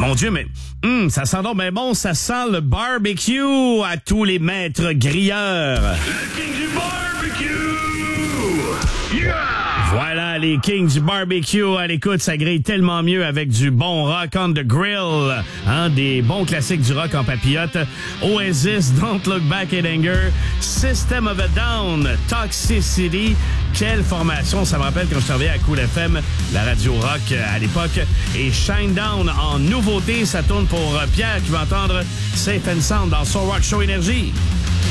Mon Dieu, mais ça sent donc bien bon, ça sent le barbecue à tous les maîtres grilleurs. Le king du barbecue! Yeah! Voilà, les kings du barbecue à l'écoute, ça grille tellement mieux avec du bon rock on the grill, hein, des bons classiques du rock en papillote. Oasis, Don't Look Back in Anger, System of a Down, Toxicity. Quelle formation, ça me rappelle quand je travaillais à Cool FM, la radio rock à l'époque. Et Shinedown en nouveauté, ça tourne pour Pierre qui va entendre Safe and Sound dans son Rock Show Énergie.